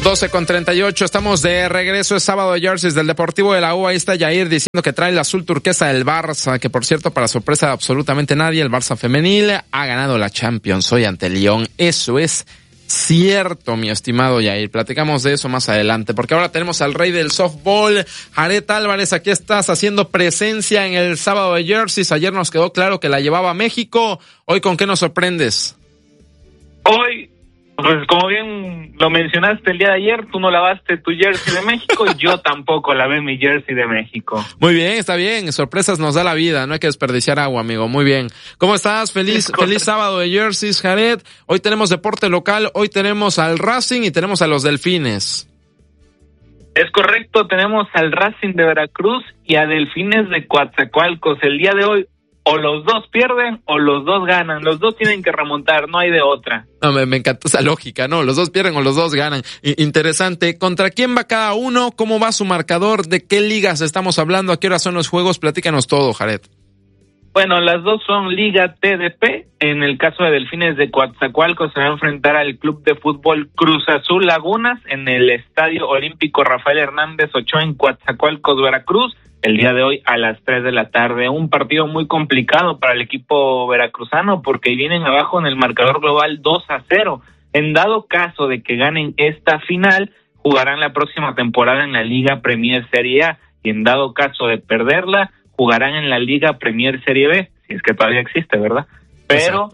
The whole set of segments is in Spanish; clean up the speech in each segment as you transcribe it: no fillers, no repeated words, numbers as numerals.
12:38, estamos de regreso, es sábado de jerseys del Deportivo de la U. Ahí está Yair diciendo que trae el azul turquesa del Barça, que por cierto, para sorpresa de absolutamente nadie, el Barça femenil ha ganado la Champions hoy ante Lyon. Eso es cierto, mi estimado Yair. Platicamos de eso más adelante, porque ahora tenemos al rey del softball, Jared Álvarez. Aquí estás haciendo presencia en el sábado de jerseys. Ayer nos quedó claro que la llevaba México. Hoy, ¿con qué nos sorprendes? Hoy, pues como bien lo mencionaste el día de ayer, tú no lavaste tu jersey de México y yo tampoco lavé mi jersey de México. Muy bien, está bien. Sorpresas nos da la vida, no hay que desperdiciar agua, amigo. Muy bien. ¿Cómo estás? Feliz sábado de jerseys, Jared. Hoy tenemos deporte local, hoy tenemos al Racing y tenemos a los Delfines. Es correcto, tenemos al Racing de Veracruz y a Delfines de Coatzacoalcos. El día de hoy, o los dos pierden o los dos ganan. Los dos tienen que remontar, no hay de otra. No, me encantó esa lógica, ¿no? Los dos pierden o los dos ganan. Interesante. ¿Contra quién va cada uno? ¿Cómo va su marcador? ¿De qué ligas estamos hablando? ¿A qué hora son los juegos? Platícanos todo, Jared. Bueno, las dos son Liga TDP. En el caso de Delfines de Coatzacoalcos se va a enfrentar al Club de Fútbol Cruz Azul Lagunas en el Estadio Olímpico Rafael Hernández Ochoa en Coatzacoalcos, Veracruz. El día de hoy a las 3 de la tarde. Un partido muy complicado para el equipo veracruzano porque vienen abajo en el marcador global 2-0. En dado caso de que ganen esta final, jugarán la próxima temporada en la Liga Premier Serie A. Y en dado caso de perderla, jugarán en la Liga Premier Serie B, si es que todavía existe, ¿verdad? Pero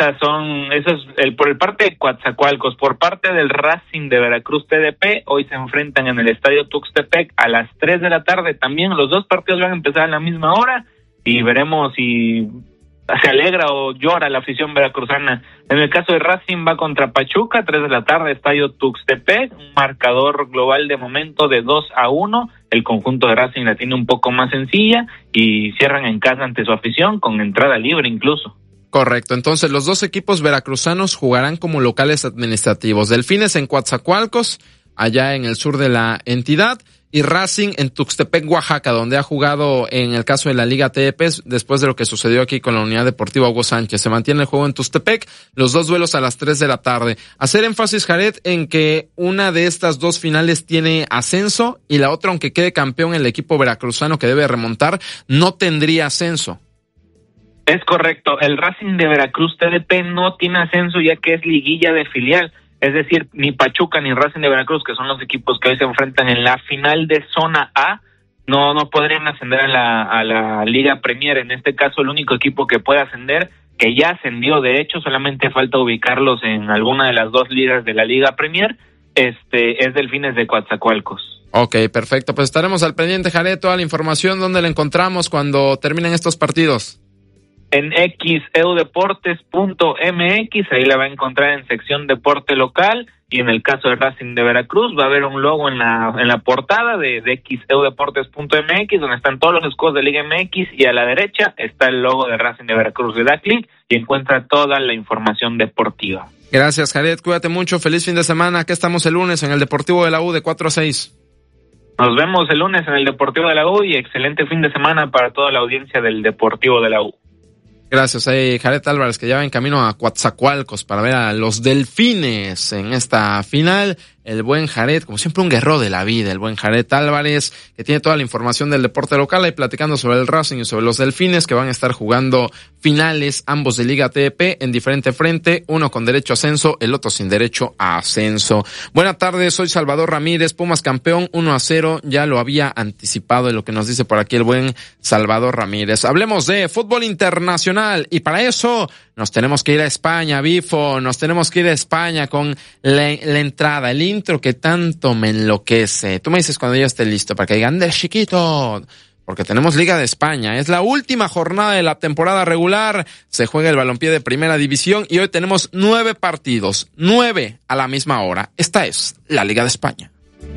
por parte de Coatzacoalcos. Por parte del Racing de Veracruz TDP, hoy se enfrentan en el Estadio Tuxtepec a las 3 de la tarde. También los dos partidos van a empezar a la misma hora y veremos si se alegra o llora la afición veracruzana. En el caso de Racing va contra Pachuca, 3 de la tarde, Estadio Tuxtepec, un marcador global de momento de 2-1. El conjunto de Racing la tiene un poco más sencilla y cierran en casa ante su afición con entrada libre incluso. Correcto, entonces los dos equipos veracruzanos jugarán como locales administrativos. Delfines en Coatzacoalcos, allá en el sur de la entidad, y Racing en Tuxtepec, Oaxaca, donde ha jugado en el caso de la Liga TDP, después de lo que sucedió aquí con la Unidad Deportiva Hugo Sánchez. Se mantiene el juego en Tuxtepec, los dos duelos a las 3 de la tarde. Hacer énfasis, Jared, en que una de estas dos finales tiene ascenso y la otra, aunque quede campeón el equipo veracruzano que debe remontar, no tendría ascenso. Es correcto, el Racing de Veracruz TDP no tiene ascenso ya que es liguilla de filial, es decir, ni Pachuca ni Racing de Veracruz, que son los equipos que hoy se enfrentan en la final de zona A, no podrían ascender a la Liga Premier. En este caso, el único equipo que puede ascender, que ya ascendió de hecho, solamente falta ubicarlos en alguna de las dos ligas de la Liga Premier, es Delfines de Coatzacoalcos. Ok, perfecto, pues estaremos al pendiente, Jared. Toda la información, ¿dónde la encontramos cuando terminen estos partidos? En xeudeportes.mx, ahí la va a encontrar en sección deporte local, y en el caso de Racing de Veracruz va a haber un logo en la portada de xeudeportes.mx, donde están todos los escudos de Liga MX, y a la derecha está el logo de Racing de Veracruz. Le da clic y encuentra toda la información deportiva. Gracias, Jared, cuídate mucho, feliz fin de semana. Aquí estamos el lunes en el Deportivo de la U de 4 a 6. Nos vemos el lunes en el Deportivo de la U y excelente fin de semana para toda la audiencia del Deportivo de la U. Gracias, Jared Álvarez, que ya va en camino a Coatzacoalcos para ver a los Delfines en esta final. El buen Jared, como siempre, un guerrero de la vida, el buen Jared Álvarez, que tiene toda la información del deporte local, ahí platicando sobre el Racing y sobre los Delfines, que van a estar jugando finales, ambos de Liga TDP, en diferente frente, uno con derecho a ascenso, el otro sin derecho a ascenso. Buenas tardes, soy Salvador Ramírez, Pumas campeón 1-0, ya lo había anticipado en lo que nos dice por aquí el buen Salvador Ramírez. Hablemos de fútbol internacional, y para eso nos tenemos que ir a España, Bifo, nos tenemos que ir a España con la entrada, el intro que tanto me enloquece. Tú me dices cuando ya esté listo para que digan de chiquito, porque tenemos Liga de España. Es la última jornada de la temporada regular. Se juega el balompié de primera división y hoy tenemos 9 partidos, 9 a la misma hora. Esta es la Liga de España.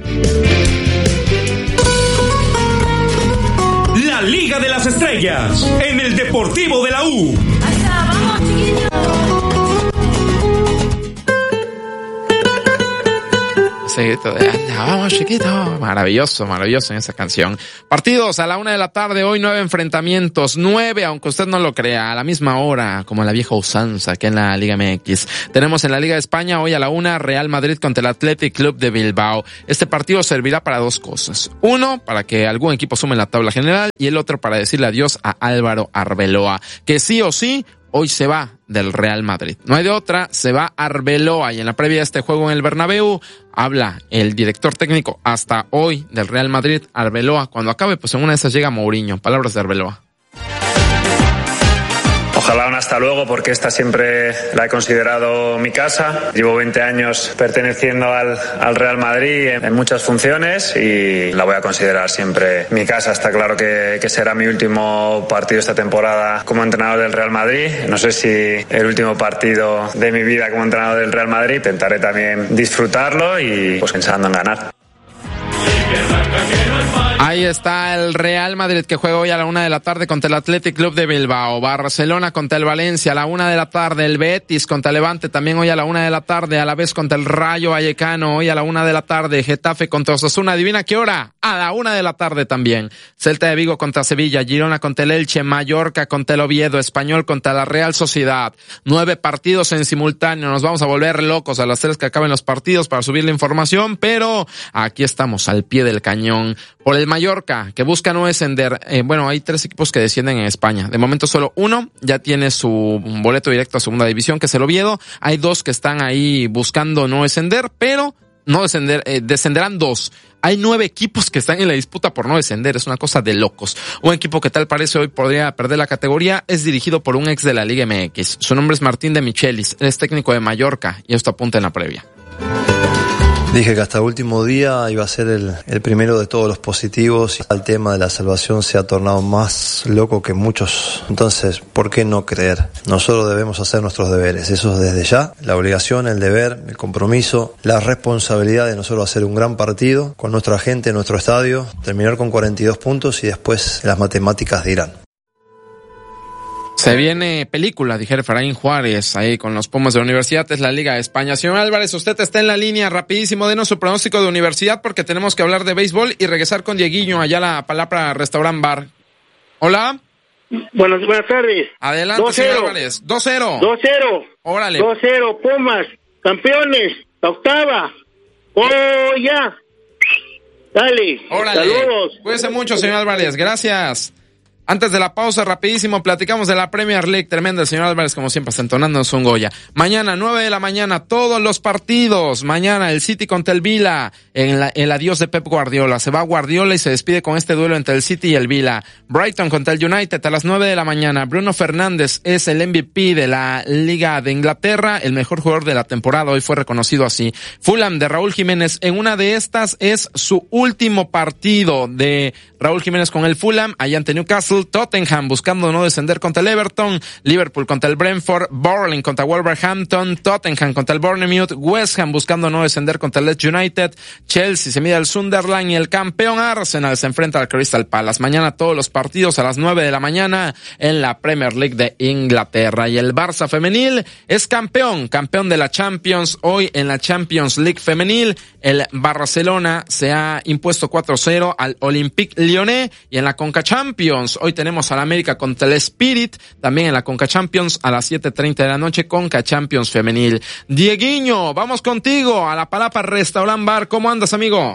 La Liga de las Estrellas en el Deportivo de la U. ¡Vamos, chiquillos! ese grito de anda, vamos chiquito, maravilloso en esa canción. Partidos a la 1:00 p.m, hoy 9 enfrentamientos, 9, aunque usted no lo crea, a la misma hora, como la vieja usanza que en la Liga MX. Tenemos en la Liga de España hoy a la 1:00 Real Madrid contra el Athletic Club de Bilbao. Este partido servirá para dos cosas. Uno, para que algún equipo sume en la tabla general, y el otro para decirle adiós a Álvaro Arbeloa, que sí o sí hoy se va del Real Madrid. No hay de otra, se va Arbeloa. Y en la previa de este juego en el Bernabéu, habla el director técnico hasta hoy del Real Madrid, Arbeloa. Cuando acabe, pues en una de esas llega Mourinho. Palabras de Arbeloa. Ojalá un hasta luego, porque esta siempre la he considerado mi casa. Llevo 20 años perteneciendo al Real Madrid en muchas funciones y la voy a considerar siempre mi casa. Está claro que será mi último partido esta temporada como entrenador del Real Madrid. No sé si el último partido de mi vida como entrenador del Real Madrid. Intentaré también disfrutarlo y pues pensando en ganar. Ahí está el Real Madrid, que juega hoy a la 1:00 p.m. contra el Athletic Club de Bilbao. Barcelona contra el Valencia a la 1:00 p.m. El Betis contra el Levante también hoy a la 1:00 p.m. A la vez contra el Rayo Vallecano hoy a la 1:00 p.m. Getafe contra Osasuna. ¿Adivina qué hora? A la 1:00 p.m. también. Celta de Vigo contra Sevilla. Girona contra el Elche. Mallorca contra el Oviedo. Español contra la Real Sociedad. 9 partidos en simultáneo. Nos vamos a volver locos a las 3 que acaben los partidos para subir la información, pero aquí estamos al pie del cañón. Por el Mallorca, que busca no descender. Hay 3 equipos que descienden en España. De momento solo uno ya tiene su boleto directo a segunda división, que es el Oviedo. Hay 2 que están ahí buscando no descender, pero no descender, descenderán 2. Hay 9 equipos que están en la disputa por no descender. Es una cosa de locos. Un equipo que tal parece hoy podría perder la categoría es dirigido por un ex de la Liga MX. Su nombre es Martín de Michelis. Él es técnico de Mallorca y esto apunta en la previa. Dije que hasta el último día iba a ser el primero de todos los positivos y el tema de la salvación se ha tornado más loco que muchos. Entonces, ¿por qué no creer? Nosotros debemos hacer nuestros deberes. Eso es desde ya. La obligación, el deber, el compromiso, la responsabilidad de nosotros hacer un gran partido con nuestra gente en nuestro estadio, terminar con 42 puntos y después las matemáticas dirán. Se viene película, dijera Efraín Juárez, ahí con los Pumas de la Universidad, es la Liga de España. Señor Álvarez, usted está en la línea, rapidísimo, denos su pronóstico de Universidad porque tenemos que hablar de béisbol y regresar con Dieguiño allá a la Palapra Restaurant Bar. Hola. Buenas tardes. Adelante, 2-0. Señor Álvarez. 2-0. 2-0. Órale. 2-0, Pumas, campeones, la octava. ¡Oh, ya! Dale. Órale. Saludos. Cuídese mucho, señor Álvarez. Gracias. Antes de la pausa, rapidísimo, platicamos de la Premier League. Tremenda, el señor Álvarez, como siempre, entonándonos un Goya. Mañana, 9 a.m, todos los partidos. Mañana, el City contra el Vila. El adiós de Pep Guardiola. Se va Guardiola y se despide con este duelo entre el City y el Vila. Brighton contra el United a las 9 a.m. Bruno Fernández es el MVP de la Liga de Inglaterra, el mejor jugador de la temporada. Hoy fue reconocido así. Fulham de Raúl Jiménez. En una de estas es su último partido de Raúl Jiménez con el Fulham. Allá ante Newcastle. Tottenham buscando no descender contra el Everton, Liverpool contra el Brentford, Burnley contra Wolverhampton, Tottenham contra el Bournemouth, West Ham buscando no descender contra el Leeds United, Chelsea se mide al Sunderland y el campeón Arsenal se enfrenta al Crystal Palace. Mañana todos los partidos a las 9 a.m. en la Premier League de Inglaterra. Y el Barça femenil es campeón de la Champions. Hoy en la Champions League femenil, el Barcelona se ha impuesto 4-0 al Olympique Lyonnais. Y en la Conca Champions hoy tenemos al América contra el Spirit, también en la Conca Champions a las 7:30 de la noche, Conca Champions femenil. Dieguiño, vamos contigo a la Palapa Restaurant Bar. ¿Cómo andas, amigo?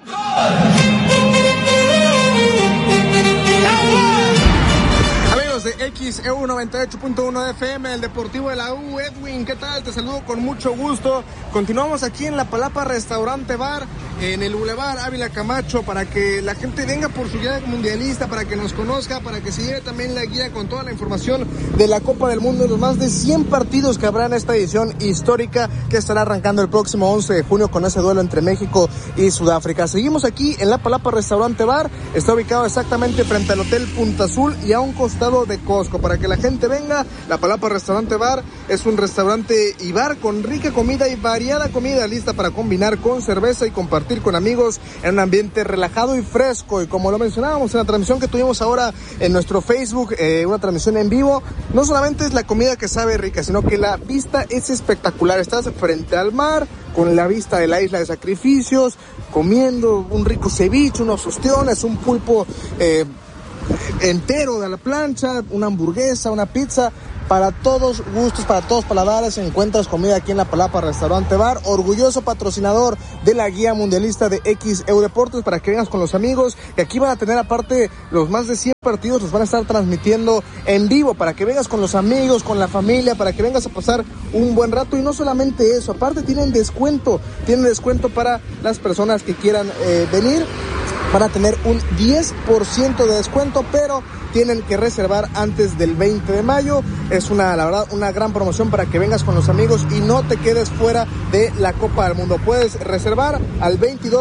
De XEU 98.1 FM, el Deportivo de la U. Edwin, ¿qué tal? Te saludo con mucho gusto. Continuamos aquí en la Palapa Restaurante Bar, en el Boulevard Ávila Camacho, para que la gente venga por su guía mundialista, para que nos conozca, para que se lleve también la guía con toda la información de la Copa del Mundo, los más de 100 partidos que habrá en esta edición histórica que estará arrancando el próximo 11 de junio con ese duelo entre México y Sudáfrica. Seguimos aquí en la Palapa Restaurante Bar, está ubicado exactamente frente al Hotel Punta Azul y a un costado de Costco. Para que la gente venga, la Palapa Restaurante Bar es un restaurante y bar con rica comida y variada comida lista para combinar con cerveza y compartir con amigos en un ambiente relajado y fresco. Y como lo mencionábamos en la transmisión que tuvimos ahora en nuestro Facebook, una transmisión en vivo, no solamente es la comida que sabe rica, sino que la vista es espectacular. Estás frente al mar, con la vista de la isla de sacrificios, comiendo un rico ceviche, unos ostiones, un pulpo entero de la plancha, una hamburguesa, una pizza. Para todos gustos, para todos paladares, encuentras comida aquí en La Palapa Restaurante Bar, orgulloso patrocinador de la guía mundialista de XEU Deportes, para que vengas con los amigos. Y aquí van a tener, aparte, los más de 100 partidos los van a estar transmitiendo en vivo, para que vengas con los amigos, con la familia, para que vengas a pasar un buen rato. Y no solamente eso, aparte tienen descuento para las personas que quieran venir. Van a tener un 10% de descuento, pero tienen que reservar antes del 20 de mayo. Es la verdad, una gran promoción para que vengas con los amigos y no te quedes fuera de la Copa del Mundo. Puedes reservar al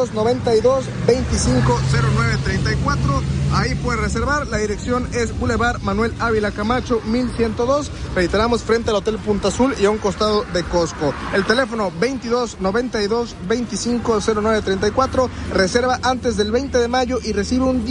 2292-250934. Ahí puedes reservar. La dirección es Boulevard Manuel Ávila Camacho, 1102. Reiteramos, frente al Hotel Punta Azul y a un costado de Costco. El teléfono 2292-250934. Reserva antes del 20 de mayo y recibe un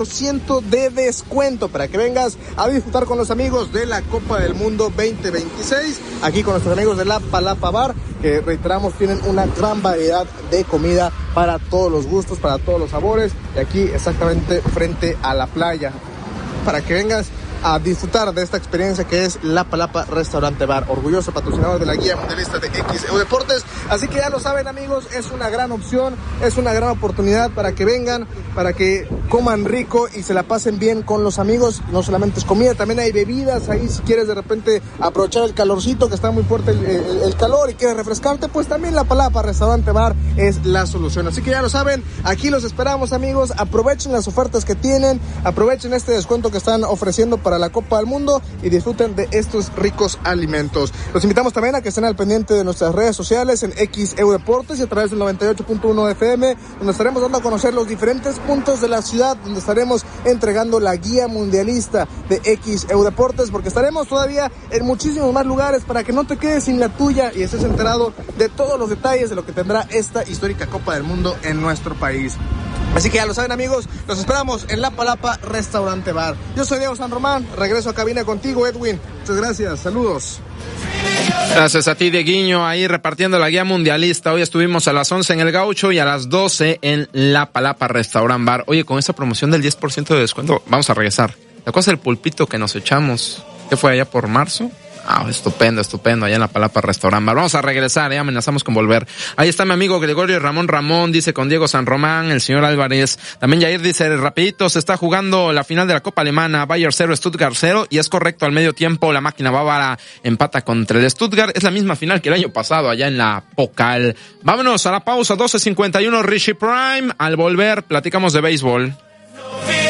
10% de descuento para que vengas a disfrutar con los amigos de la Copa del Mundo 2026. Aquí con nuestros amigos de La Palapa Bar, que reiteramos tienen una gran variedad de comida para todos los gustos, para todos los sabores. Y aquí exactamente frente a la playa, para que vengas a disfrutar de esta experiencia que es La Palapa Restaurante Bar, orgulloso patrocinador de la guía mundialista de XEU Deportes. Así que ya lo saben, amigos, es una gran opción, es una gran oportunidad para que vengan, para que coman rico y se la pasen bien con los amigos. No solamente es comida, también hay bebidas ahí. Si quieres de repente aprovechar el calorcito, que está muy fuerte el calor, y quieres refrescarte, pues también La Palapa Restaurante Bar es la solución. Así que ya lo saben, aquí los esperamos, amigos. Aprovechen las ofertas que tienen, aprovechen este descuento que están ofreciendo para la Copa del Mundo y disfruten de estos ricos alimentos. Los invitamos también a que estén al pendiente de nuestras redes sociales en XEU Deportes y a través del 98.1 FM, donde estaremos dando a conocer los diferentes puntos de la ciudad, donde estaremos entregando la guía mundialista de XEU Deportes, porque estaremos todavía en muchísimos más lugares para que no te quedes sin la tuya y estés enterado de todos los detalles de lo que tendrá esta histórica Copa del Mundo en nuestro país. Así que ya lo saben, amigos, los esperamos en La Palapa Restaurante Bar. Yo soy Diego San Román, regreso a cabina contigo, Edwin. Muchas gracias, saludos. Gracias a ti, Dieguiño, ahí repartiendo la guía mundialista. Hoy estuvimos a las 11 en el Gaucho y a las 12 en La Palapa Restaurant Bar. Oye, con esta promoción del 10% de descuento, vamos a regresar. ¿Te acuerdas del pulpito que nos echamos? ¿Qué fue allá por marzo? Ah, estupendo, allá en La Palapa Restaurant Bar. Vamos a regresar, amenazamos con volver. Ahí está mi amigo Gregorio Ramón, dice con Diego San Román, el señor Álvarez. También Jair dice, rapidito, se está jugando la final de la Copa Alemana, Bayern 0, Stuttgart 0, y es correcto, al medio tiempo la máquina bávara empata contra el Stuttgart. Es la misma final que el año pasado allá en la Pokal. Vámonos a la pausa, 12:51, Richie Prime. Al volver, platicamos de béisbol.